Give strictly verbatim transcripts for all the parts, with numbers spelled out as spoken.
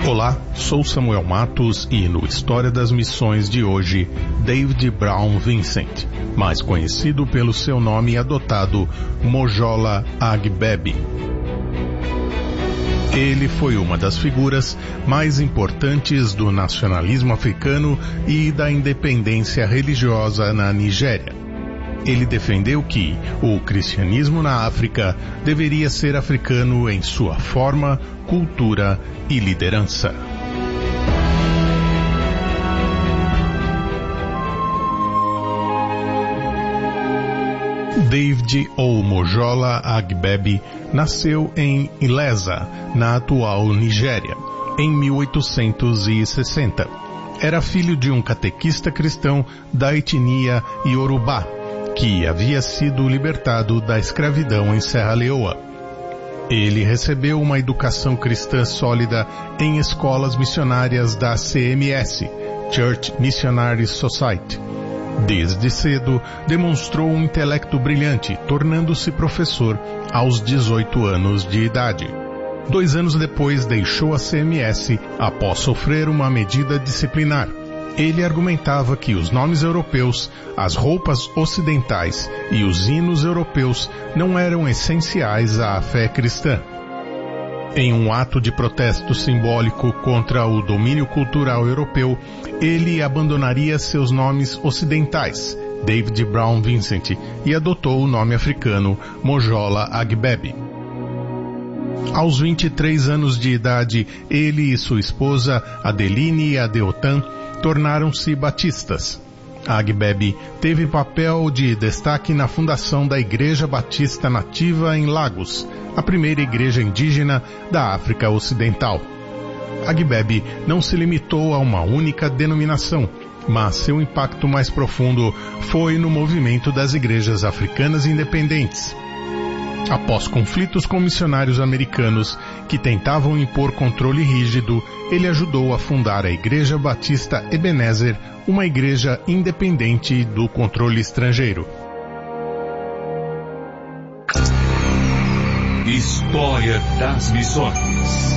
Olá, sou Samuel Matos e no História das Missões de hoje, David Brown Vincent, mais conhecido pelo seu nome adotado Mojola Agbebe. Ele foi uma das figuras mais importantes do nacionalismo africano e da independência religiosa na Nigéria. Ele defendeu que o cristianismo na África deveria ser africano em sua forma, cultura e liderança. David ou Mojola Agbebe nasceu em Ilesa, na atual Nigéria, em mil oitocentos e sessenta. Era filho de um catequista cristão da etnia Yorubá, que havia sido libertado da escravidão em Serra Leoa. Ele recebeu uma educação cristã sólida em escolas missionárias da C M S, Church Missionary Society. Desde cedo, demonstrou um intelecto brilhante, tornando-se professor aos dezoito anos de idade. Dois anos depois, deixou a C M S após sofrer uma medida disciplinar. Ele argumentava que os nomes europeus, as roupas ocidentais e os hinos europeus não eram essenciais à fé cristã. Em um ato de protesto simbólico contra o domínio cultural europeu, ele abandonaria seus nomes ocidentais, David Brown Vincent, e adotou o nome africano Mojola Agbebe. Aos vinte e três anos de idade, ele e sua esposa, Adeline Adeotan, tornaram-se batistas. Agbebe teve papel de destaque na fundação da Igreja Batista Nativa em Lagos, a primeira igreja indígena da África Ocidental. Agbebe não se limitou a uma única denominação, mas seu impacto mais profundo foi no movimento das igrejas africanas independentes. Após conflitos com missionários americanos que tentavam impor controle rígido, ele ajudou a fundar a Igreja Batista Ebenezer, uma igreja independente do controle estrangeiro. História das Missões.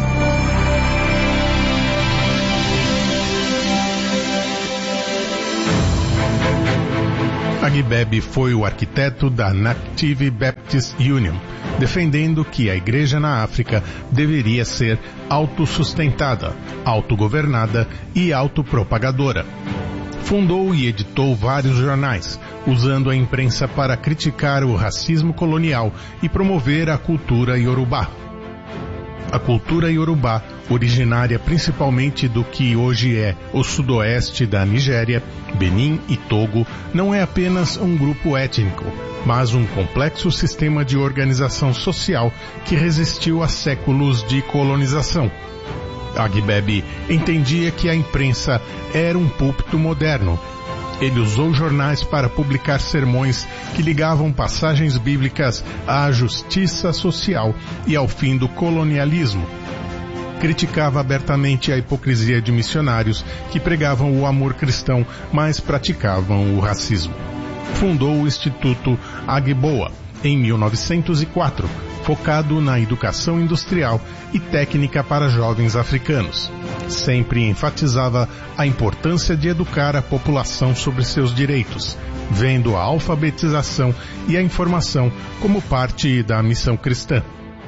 Agbebe foi o arquiteto da Native Baptist Union, defendendo que a igreja na África deveria ser autossustentada, autogovernada e autopropagadora. Fundou e editou vários jornais, usando a imprensa para criticar o racismo colonial e promover a cultura iorubá. A cultura iorubá, originária principalmente do que hoje é o sudoeste da Nigéria, Benin e Togo, não é apenas um grupo étnico, mas um complexo sistema de organização social que resistiu a séculos de colonização. Agbebe entendia que a imprensa era um púlpito moderno. Ele usou jornais para publicar sermões que ligavam passagens bíblicas à justiça social e ao fim do colonialismo. Criticava abertamente a hipocrisia de missionários que pregavam o amor cristão, mas praticavam o racismo. Fundou o Instituto Agboa em mil novecentos e quatro, focado na educação industrial e técnica para jovens africanos. Sempre enfatizava a importância de educar a população sobre seus direitos, vendo a alfabetização e a informação como parte da missão cristã.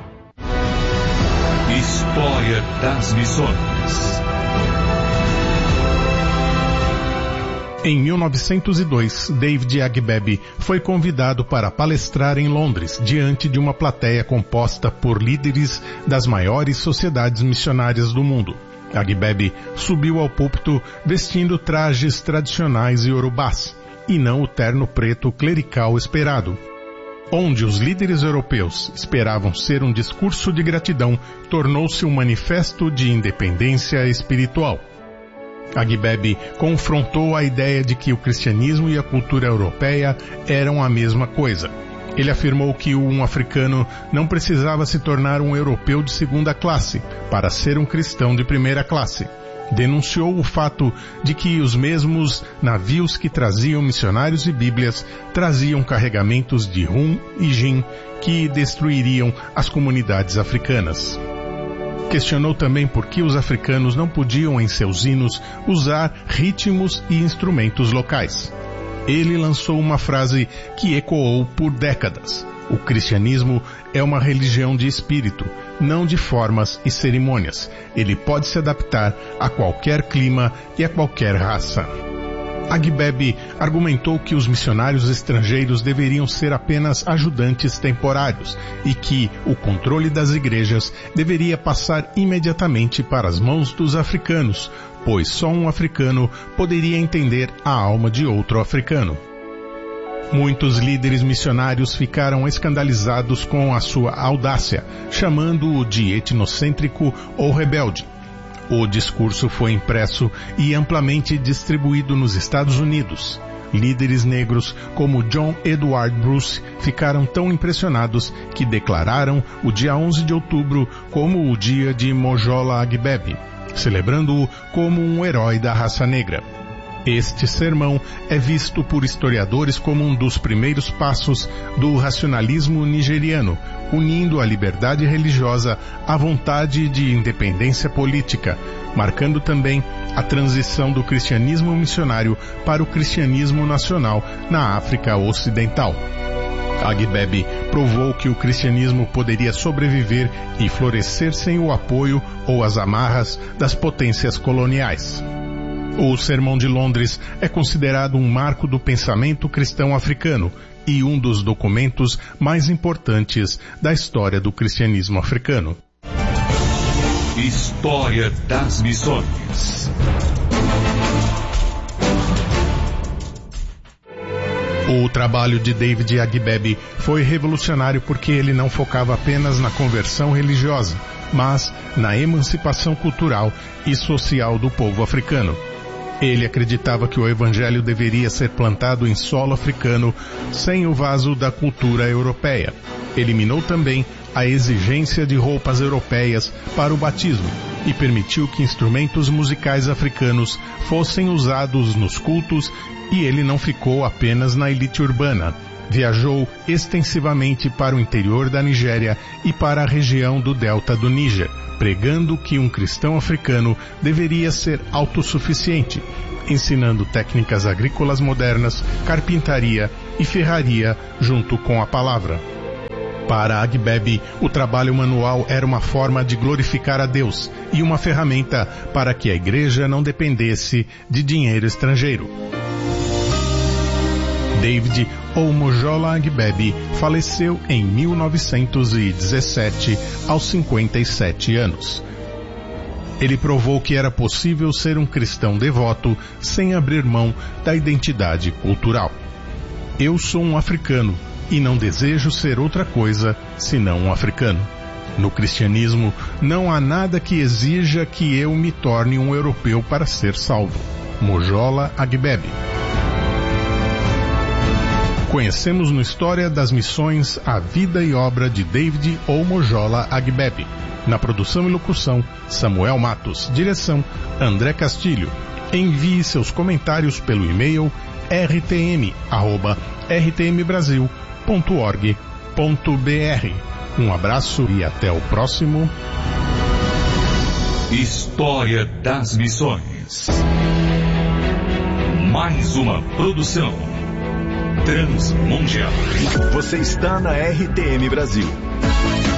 História das Missões. Em mil novecentos e dois, David Agbebe foi convidado para palestrar em Londres, diante de uma plateia composta por líderes das maiores sociedades missionárias do mundo. Agbebe subiu ao púlpito vestindo trajes tradicionais iorubás, e não o terno preto clerical esperado. Onde os líderes europeus esperavam ser um discurso de gratidão, tornou-se um manifesto de independência espiritual. Agbebe confrontou a ideia de que o cristianismo e a cultura europeia eram a mesma coisa. Ele afirmou que um africano não precisava se tornar um europeu de segunda classe para ser um cristão de primeira classe. Denunciou o fato de que os mesmos navios que traziam missionários e bíblias traziam carregamentos de rum e gin que destruiriam as comunidades africanas. Questionou também por que os africanos não podiam em seus hinos usar ritmos e instrumentos locais. Ele lançou uma frase que ecoou por décadas. O cristianismo é uma religião de espírito, não de formas e cerimônias. Ele pode se adaptar a qualquer clima e a qualquer raça. Agbebe argumentou que os missionários estrangeiros deveriam ser apenas ajudantes temporários e que o controle das igrejas deveria passar imediatamente para as mãos dos africanos, pois só um africano poderia entender a alma de outro africano. Muitos líderes missionários ficaram escandalizados com a sua audácia, chamando-o de etnocêntrico ou rebelde. O discurso foi impresso e amplamente distribuído nos Estados Unidos. Líderes negros como John Edward Bruce ficaram tão impressionados que declararam o dia onze de outubro como o dia de Mojola Agbebe, celebrando-o como um herói da raça negra. Este sermão é visto por historiadores como um dos primeiros passos do racionalismo nigeriano, unindo a liberdade religiosa à vontade de independência política, marcando também a transição do cristianismo missionário para o cristianismo nacional na África Ocidental. Agbebe provou que o cristianismo poderia sobreviver e florescer sem o apoio ou as amarras das potências coloniais. O Sermão de Londres é considerado um marco do pensamento cristão africano e um dos documentos mais importantes da história do cristianismo africano. História das Missões. O trabalho de David Agbebe foi revolucionário porque ele não focava apenas na conversão religiosa, mas na emancipação cultural e social do povo africano. Ele acreditava que o evangelho deveria ser plantado em solo africano sem o vaso da cultura europeia. Eliminou também a exigência de roupas europeias para o batismo e permitiu que instrumentos musicais africanos fossem usados nos cultos, e ele não ficou apenas na elite urbana. Viajou extensivamente para o interior da Nigéria e para a região do delta do Níger, pregando que um cristão africano deveria ser autossuficiente, ensinando técnicas agrícolas modernas, carpintaria e ferraria junto com a palavra. Para Agbebe, o trabalho manual era uma forma de glorificar a Deus e uma ferramenta para que a igreja não dependesse de dinheiro estrangeiro. David Omojola Agbebe faleceu em mil novecentos e dezessete, aos cinquenta e sete anos. Ele provou que era possível ser um cristão devoto sem abrir mão da identidade cultural. Eu sou um africano e não desejo ser outra coisa senão um africano. No cristianismo, não há nada que exija que eu me torne um europeu para ser salvo. Mojola Agbebe. Conhecemos no História das Missões a vida e obra de David Omojola Agbebe. Na produção e locução, Samuel Matos. Direção, André Castilho. Envie seus comentários pelo e-mail r t m arroba r t m brasil ponto org ponto b r. Um abraço e até o próximo História das Missões. Mais uma produção Transmundial. Você está na R T M Brasil.